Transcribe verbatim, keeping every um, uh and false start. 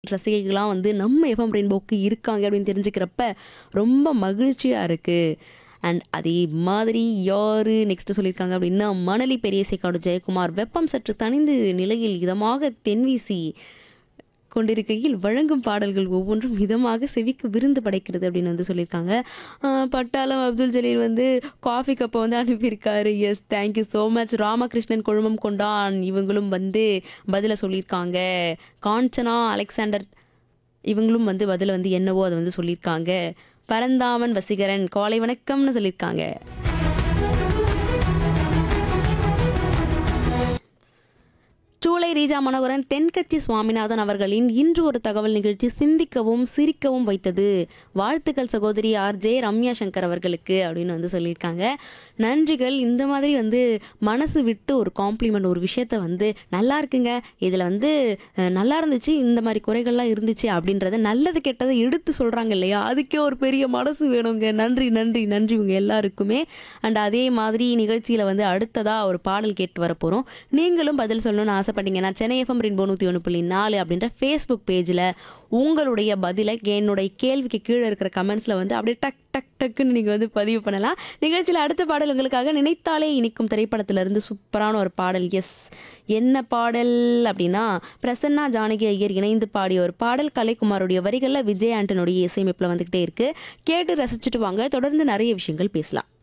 ரசிகைகள்லாம் வந்து நம்ம எஃப்எம் ரெயின்போக்கு இருக்காங்க அப்படின்னு தெரிஞ்சுக்கிறப்ப ரொம்ப மகிழ்ச்சியா இருக்கு. அண்ட் அதே மாதிரி யாரு நெக்ஸ்ட் சொல்லியிருக்காங்க அப்படின்னா, மணலி பெரியசைக்காடு ஜெயக்குமார் வெப்பம் சற்று தணிந்து நிலையில் இதமாக தென்வீசி கொண்டிருக்கையில் வழங்கும் பாடல்கள் ஒவ்வொன்றும் மிதமாக செவிக்கு விருந்து படைக்கிறது அப்படின்னு வந்து சொல்லியிருக்காங்க. அஹ் பட்டாளம் அப்துல் ஜலீல் வந்து காஃபி கப்பை வந்து அனுப்பியிருக்காரு. S, thank you so much. Ramakrishnan Kolumam கொண்டான் இவங்களும் வந்து பதிலை சொல்லியிருக்காங்க. காஞ்சனா அலெக்சாண்டர் இவங்களும் வந்து பதில வந்து என்னவோ அதை வந்து சொல்லியிருக்காங்க. பரந்தாமன் வசீகரன் காலை வணக்கம்னு சொல்லியிருக்காங்க. சூளை ரீஜா மனோகரன் தென்கட்சி சுவாமிநாதன் அவர்களின் இன்று ஒரு தகவல் நிகழ்ச்சி சிந்திக்கவும் சிரிக்கவும் வைத்தது. வாழ்த்துக்கள் சகோதரி ஆர் ஜே ரம்யா சங்கர் அவர்களுக்கு அப்படின்னு வந்து சொல்லியிருக்காங்க. நன்றிகள். இந்த மாதிரி வந்து மனசு விட்டு ஒரு காம்ப்ளிமெண்ட் ஒரு விஷயத்த வந்து நல்லா இருக்குங்க, இதில் வந்து அஹ், நல்லா இருந்துச்சு, இந்த மாதிரி குறைகள்லாம் இருந்துச்சு அப்படின்றத நல்லது கெட்டதை எடுத்து சொல்கிறாங்க இல்லையா, அதுக்கே ஒரு பெரிய மனசு வேணுங்க. நன்றி நன்றி நன்றி உங்க எல்லாருக்குமே. அண்ட் அதே மாதிரி நிகழ்ச்சியில் வந்து அடுத்ததாக ஒரு பாடல் கேட்டு வர போகிறோம். நீங்களும் பதில் சொல்லணும்னு ஆசைப்பட்டீங்கன்னா சென்னை எஃப்எம் ரெயின்போ நூற்றி ஒன்று புள்ளி நாலு அப்படின்ற ஃபேஸ்புக் பேஜில் உங்களுடைய பதிலை என்னுடைய கேள்விக்கு கீழே இருக்கிற கமெண்ட்ஸில் வந்து அப்படியே டக் டக் டக்குன்னு நீங்கள் வந்து பதிவு பண்ணலாம். நிகழ்ச்சியில் அடுத்த பாடல் உங்களுக்காக நினைத்தாலே இனிக்கும் திரைப்படத்திலிருந்து சூப்பரான ஒரு பாடல். எஸ், என்ன பாடல் அப்படின்னா, பிரசன்னா ஜானகி ஐயர் இணைந்து பாடிய ஒரு பாடல். கலைக்குமாருடைய வரிகளில் விஜய் ஆண்டனுடைய இசையமைப்பில் வந்துக்கிட்டே இருக்கு. கேட்டு ரசிச்சுட்டு வாங்க. தொடர்ந்து நிறைய விஷயங்கள் பேசலாம்.